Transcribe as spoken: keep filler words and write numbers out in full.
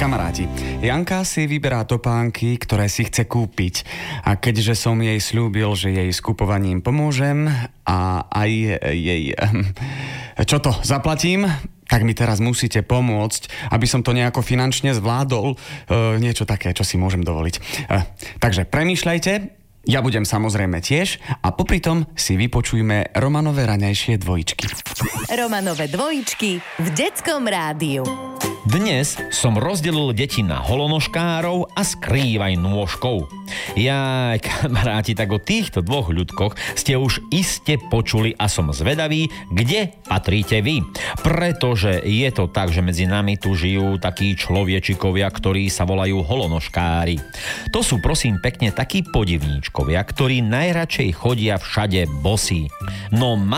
Kamaráti, Janka si vyberá topánky, ktoré si chce kúpiť. A keďže som jej sľúbil, že jej s kupovaním pomôžem a aj jej... Čo to, zaplatím? Tak mi teraz musíte pomôcť, aby som to nejako finančne zvládol. E, niečo také, čo si môžem dovoliť. E, takže premýšľajte. Ja budem samozrejme tiež a popri tom si vypočujme Romanové raňajšie dvojičky. Romanové dvojičky v Detskom rádiu. Dnes som rozdelil deti na holonožkárov a skrývaj nôžkov. Jaj, kamaráti, tak o týchto dvoch ľudkoch ste už iste počuli a som zvedavý, kde patríte vy. Pretože je to tak, že medzi nami tu žijú takí človečikovia, ktorí sa volajú holonožkári. To sú prosím pekne takí podivníčkovia, ktorí najradšej chodia všade bosí. No